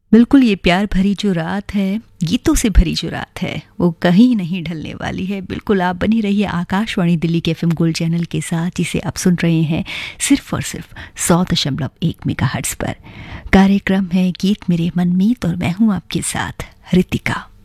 बिल्कुल, ये प्यार भरी जो रात है, गीतों से भरी जो रात है, वो कहीं नहीं ढलने वाली है। बिल्कुल, आप बनी रहिए आकाशवाणी दिल्ली के एफएम गोल्ड चैनल के साथ, जिसे आप सुन रहे हैं सिर्फ और सिर्फ 100.1 मेगाहर्ट्ज़ पर। कार्यक्रम है गीत मेरे मनमीत और मैं हूं आपके साथ रितिका।